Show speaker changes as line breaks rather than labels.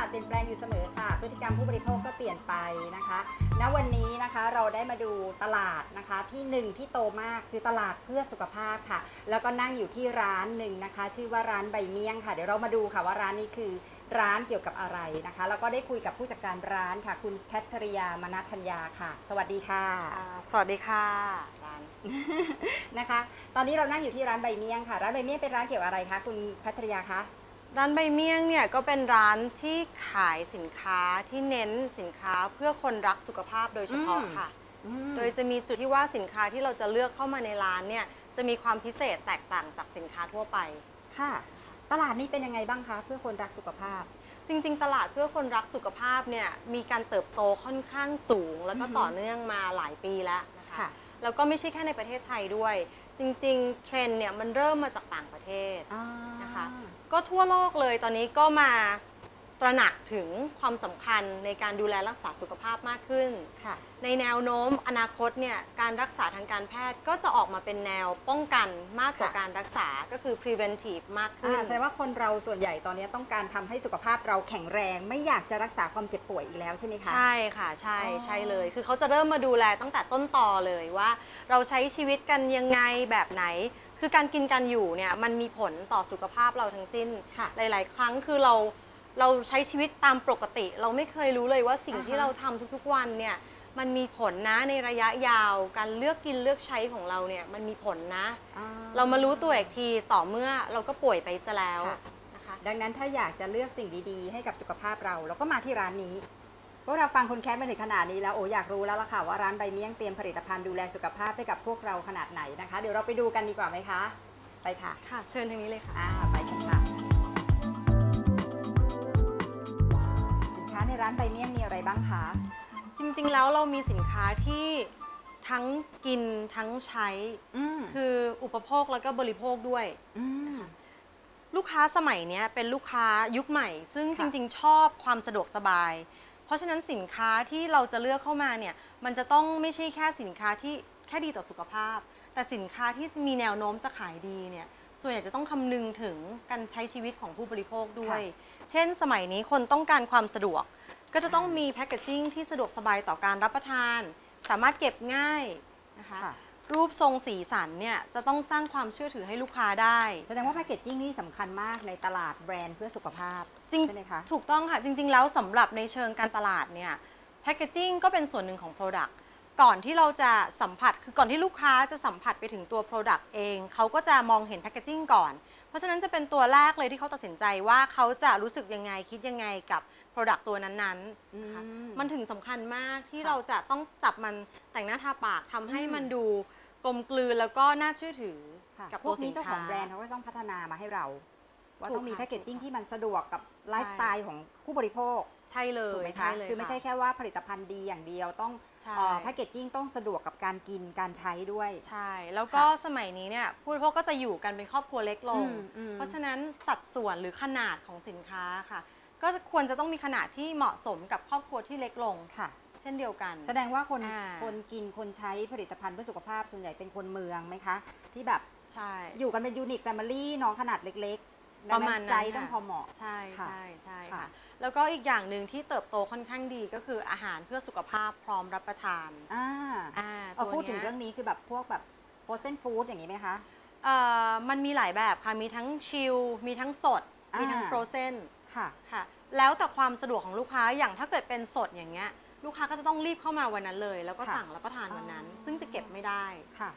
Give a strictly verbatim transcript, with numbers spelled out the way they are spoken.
เปลี่ยนแปลงอยู่เสมอค่ะพฤติกรรมผู้บริโภคก็เปลี่ยนไปนะคะณวันนี้นะคะเราได้มาดูตลาดนะคะที่หนึ่งที่โตมากคือตลาดเพื่อสุขภาพค่ะแล้วก็นั่งอยู่ที่ร้านหนึ่งนะคะชื่อว่าร้านใบเมี่ยงค่ะเดี๋ยวเรามาดูค่ะว่าร้านนี้คือร้านเกี่ยวกับอะไรนะคะแล้วก็ได้คุยกับผู้จัดการร้านค่ะคุณแคทริยามณัฐัญญาค่ะสวัสดีค่ะ
สวัสดีค่ะอาจารย์
นะคะตอนนี้เรานั่งอยู่ที่ร้านใบเมี่ยงค่ะร้านใบเมี่ยงเป็นร้านเกี่ยวกับอะไรคะคุณแคทริยาคะ
ร้านใบเมี่ยงเนี่ยก็เป็นร้านที่ขายสินค้าที่เน้นสินค้าเพื่อคนรักสุขภาพโดยเฉพาะค่ะโดยจะมีจุดที่ว่าสินค้าที่เราจะเลือกเข้ามาในร้านเนี่ยจะมีความพิเศษแตกต่างจากสินค้าทั่วไป
ค่ะตลาดนี้เป็นยังไงบ้างคะเพื่อคนรักสุขภาพ
จริงๆตลาดเพื่อคนรักสุขภาพเนี่ยมีการเติบโตค่อนข้างสูงแล้วก็ต่อเนื่องมาหลายปีแล้วนะคะแล้วก็ไม่ใช่แค่ในประเทศไทยด้วยจริงๆเทรนด์เนี่ยมันเริ่มมาจากต่างประเทศนะคะก็ทั่วโลกเลยตอนนี้ก็มาตระหนักถึงความสำคัญในการดูแลรักษาสุขภาพมากขึ้นในแนวโน้มอนาคตเนี่ยการรักษาทางการแพทย์ก็จะออกมาเป็นแนวป้องกันมากกว่าการรักษาก็คือ preventive มากขึ้น
แสดงว่าคนเราส่วนใหญ่ตอนนี้ต้องการทำให้สุขภาพเราแข็งแรงไม่อยากจะรักษาความเจ็บป่วยอีกแล้วใช่ไหมคะ
ใช่ค่ะใช่ใช่เลยคือเขาจะเริ่มมาดูแลตั้งแต่ต้นตอเลยว่าเราใช้ชีวิตกันยังไงแบบไหนคือการกินการอยู่เนี่ยมันมีผลต่อสุขภาพเราทั้งสิ้นหลายๆครั้งคือเราเราใช้ชีวิตตามปกติเราไม่เคยรู้เลยว่าสิ่งที่เราทำทุกๆวันเนี่ยมันมีผลนะในระยะยาวการเลือกกินเลือกใช้ของเราเนี่ยมันมีผลนะเรามารู้ตัวอีกทีต่อเมื่อเราก็ป่วยไปซะแล้วนะคะ
ดังนั้นถ้าอยากจะเลือกสิ่งดีๆให้กับสุขภาพเราเราก็มาที่ร้านนี้พวกเราฟังคุณแคทมาถึงขนาดนี้แล้วโอ้อยากรู้แล้วล่ะค่ะว่าร้านใบเมี่ยงเตรียมผลิตภัณฑ์ดูแลสุขภาพให้กับพวกเราขนาดไหนนะคะเดี๋ยวเราไปดูกันดีกว่าไหมคะไปค่ะ
ค่ะเชิญทางนี้เลยค่ะ
อ่าไปกันค่ะสินค้าในร้านใบเมี่ยงมีอะไรบ้างคะ
จริงๆแล้วเรามีสินค้าที่ทั้งกินทั้งใช้คืออุปโภคแล้วก็บริโภคด้วยลูกค้าสมัยนี้เป็นลูกค้ายุคใหม่ซึ่งจริงๆชอบความสะดวกสบายเพราะฉะนั้นสินค้าที่เราจะเลือกเข้ามาเนี่ยมันจะต้องไม่ใช่แค่สินค้าที่แค่ดีต่อสุขภาพแต่สินค้าที่มีแนวโน้มจะขายดีเนี่ยส่วนใหญ่จะต้องคำนึงถึงการใช้ชีวิตของผู้บริโภคด้วยเช่นสมัยนี้คนต้องการความสะดวกก็จะต้องมีแพคเกจจิ้งที่สะดวกสบายต่อการรับประทานสามารถเก็บง่ายนะคะรูปทรงสีสันเนี่ยจะต้องสร้างความเชื่อถือให้ลูกค้าได้
แสดงว่าแพคเกจจิ้งนี่สำคัญมากในตลาดแบรนด์เพื่อสุขภาพใช่ไหมคะ
ถูกต้องค่ะจริงๆแล้วสำหรับในเชิงการตลาดเนี่ยแพคเกจจิ้งก็เป็นส่วนหนึ่งของ Product ก่อนที่เราจะสัมผัสคือก่อนที่ลูกค้าจะสัมผัสไปถึงตัว Product เองเขาก็จะมองเห็นแพคเกจจิ้งก่อนเพราะฉะนั้นจะเป็นตัวแรกเลยที่เขาตัดสินใจว่าเขาจะรู้สึกยังไงคิดยังไงกับ Product ตัวนั้นๆนะคะมันถึงสำคัญมากที่เราจะต้องจับมันแต่งหน้าทาปากทำให้มันดูกลมกลืนแล้วก็น่าเชื่อถือกับตัวสินค้า
เจ้าของแบรนด์เขาก็ต้องพัฒนามาให้เราว่าต้องมีแพคเกจจิ้งที่มันสะดวกกับไลฟ์สไตล์ของผู้บริโภค
ใช่เลย
ถูกไหมคะคือไม่ใช่แค่ว่าผลิตภัณฑ์ดีอย่างเดียวต้องแพคเกจจิ้งต้องสะดวกกับการกินการใช้ด้วย
ใช่แล้วก็สมัยนี้เนี่ยผู้บริโภคก็จะอยู่กันเป็นครอบครัวเล็กลงเพราะฉะนั้นสัดส่วนหรือขนาดของสินค้าค่ะก็ควรจะต้องมีขนาดที่เหมาะสมกับครอบครัวที่เล็กลงค่ะเช่นเดียวกัน
แสดงว่าคนคนกินคนใช้ผลิตภัณฑ์เพื่อสุขภาพส่วนใหญ่เป็นคนเมืองไหมคะที่แบบ
ใช่
อยู่กันเป็นยูนิตแฟมิลี่น้องขนาดเล็กๆประมาณไซส์ต้องพอเหมาะ
ใช่ใช่ใช่ค่ะแล้วก็อีกอย่างหนึ่งที่เติบโตค่อนข้างดีก็คืออาหารเพื่อสุขภาพพร้อมรับประทาน
อ่าอ่าพูดถึงเรื่องนี้คือแบบพวกแบบโฟรเซนฟู้ดอย่างนี้ไหมคะ
เอ่อมันมีหลายแบบค่ะมีทั้งชิลมีทั้งสดมีทั้งโฟรเซน
ค่ะ
ค่ะแล้วแต่ความสะดวกของลูกค้าอย่างถ้าเกิดเป็นสดอย่างเงี้ยลูกค้าก็จะต้องรีบเข้ามาวันนั้นเลยแล้วก็สั่งแล้วก็ทานวันนั้นซึ่งจะเก็บไม่ได้
ค่ะ